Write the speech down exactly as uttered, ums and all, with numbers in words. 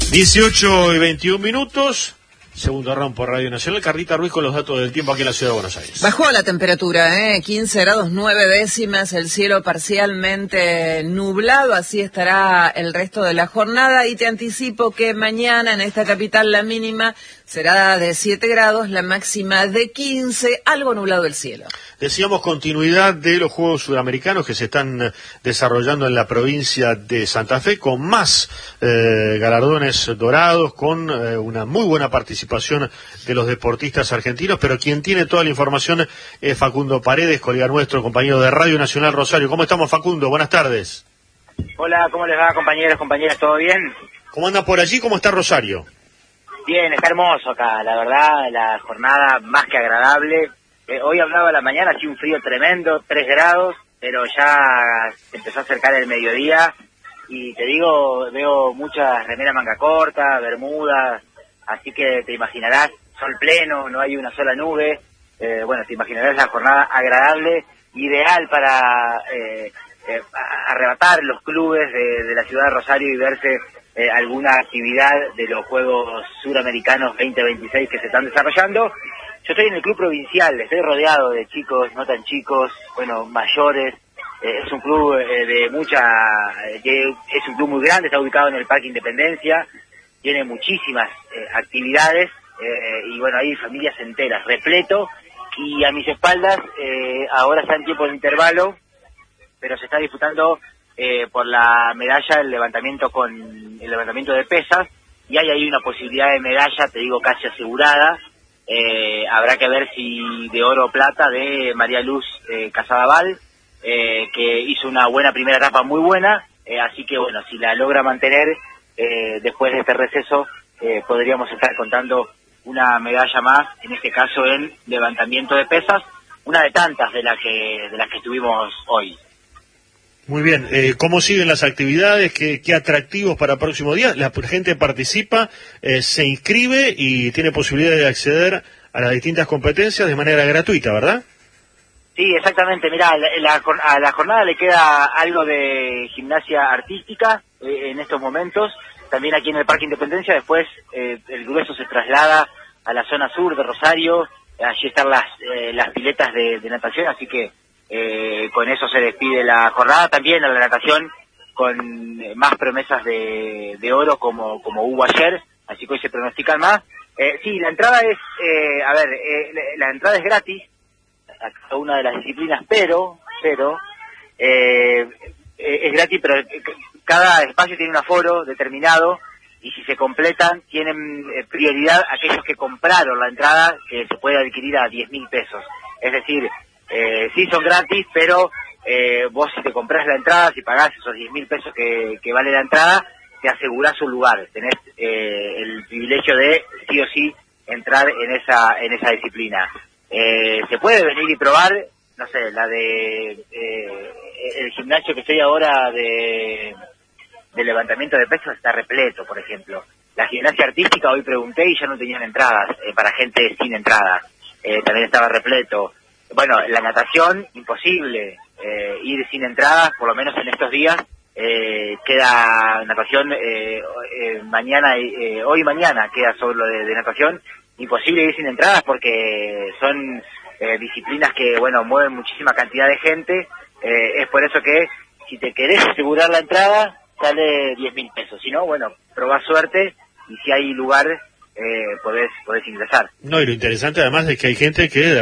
dieciocho y veintiún minutos, segundo round por Radio Nacional. Carlita Ruiz con los datos del tiempo aquí en la ciudad de Buenos Aires. Bajó la temperatura, ¿eh? quince grados nueve décimas, el cielo parcialmente nublado, así estará el resto de la jornada. Y te anticipo que mañana en esta capital la mínima será de siete grados, la máxima de quince, algo nublado el cielo. Decíamos continuidad de los Juegos Sudamericanos que se están desarrollando en la provincia de Santa Fe, con más eh, galardones dorados, con eh, una muy buena participación de los deportistas argentinos, pero quien tiene toda la información es Facundo Paredes, colega nuestro, compañero de Radio Nacional Rosario. ¿Cómo estamos, Facundo? Buenas tardes. Hola, ¿cómo les va, compañeros, compañeras? ¿Todo bien? ¿Cómo anda por allí? ¿Cómo está Rosario? Bien, está hermoso acá, la verdad, la jornada más que agradable. Eh, hoy hablaba a la mañana, hacía un frío tremendo, tres grados, pero ya se empezó a acercar el mediodía y te digo, veo muchas remeras manga corta, bermudas, así que te imaginarás, sol pleno, no hay una sola nube, eh, bueno, te imaginarás la jornada agradable, ideal para eh, eh, arrebatar los clubes de, de la ciudad de Rosario y verse eh, alguna actividad de los Juegos Suramericanos veinte veintiséis que se están desarrollando. Yo estoy en el club provincial, estoy rodeado de chicos, no tan chicos, bueno, mayores. Eh, es un club eh, de mucha, eh, es un club muy grande, está ubicado en el Parque Independencia, tiene muchísimas eh, actividades eh, y bueno, hay familias enteras, repleto, y a mis espaldas eh, ahora está en tiempo de intervalo, pero se está disputando eh, por la medalla el levantamiento con el levantamiento de pesas, y hay ahí una posibilidad de medalla, te digo, casi asegurada. Eh, habrá que ver si de oro o plata de María Luz eh, Casadaval, eh, que hizo una buena primera etapa, muy buena, eh, así que bueno, si la logra mantener eh, después de este receso, eh, podríamos estar contando una medalla más, en este caso en levantamiento de pesas, una de tantas de las que de las que tuvimos hoy. Muy bien, eh, ¿cómo siguen las actividades? ¿Qué, qué atractivos para el próximo día? La gente participa, eh, se inscribe y tiene posibilidad de acceder a las distintas competencias de manera gratuita, ¿verdad? Sí, exactamente. Mirá, la, la, a la jornada le queda algo de gimnasia artística eh, en estos momentos. También aquí en el Parque Independencia, después eh, el grueso se traslada a la zona sur de Rosario. Allí están las, eh, las piletas de, de natación, así que Eh, con eso se despide la jornada. También a la natación con más promesas de, de oro como, como hubo ayer, así que hoy se pronostican más. Eh, sí, la entrada es, eh, a ver, eh, la, la entrada es gratis a cada una de las disciplinas, pero, pero, eh, es gratis, pero cada espacio tiene un aforo determinado y si se completan tienen prioridad aquellos que compraron la entrada, que se puede adquirir a diez mil pesos. Es decir, Eh, sí son gratis, pero eh, vos si te comprás la entrada, si pagás esos diez mil pesos que, que vale la entrada, te asegurás un lugar, tenés eh, el privilegio de sí o sí entrar en esa en esa disciplina. Eh, se puede venir y probar, no sé, la de eh, el gimnasio que estoy ahora de, de levantamiento de pesos está repleto, por ejemplo. La gimnasia artística hoy pregunté y ya no tenían entradas, eh, para gente sin entrada, eh, también estaba repleto. Bueno, la natación, imposible eh, ir sin entradas, por lo menos en estos días. Eh, queda natación eh, eh, mañana, eh, hoy y mañana queda solo de, de natación. Imposible ir sin entradas porque son eh, disciplinas que, bueno, mueven muchísima cantidad de gente. Eh, es por eso que si te querés asegurar la entrada, sale diez mil pesos. Si no, bueno, probá suerte y si hay lugar, eh, podés, podés ingresar. No, y lo interesante además es que hay gente que